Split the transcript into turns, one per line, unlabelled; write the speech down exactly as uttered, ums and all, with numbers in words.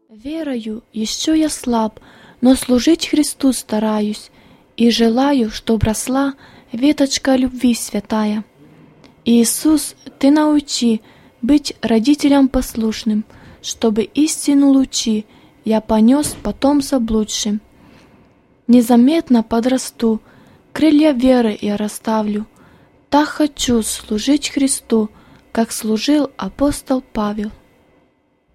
Верою еще я слаб, но служить Христу стараюсь, и желаю, чтоб росла веточка любви святая. Иисус, Ты научи быть родителям послушным, чтобы истину лучи я понес потом заблудшим. Незаметно подрасту, крылья веры я расставлю, так хочу служить Христу, как служил апостол Павел.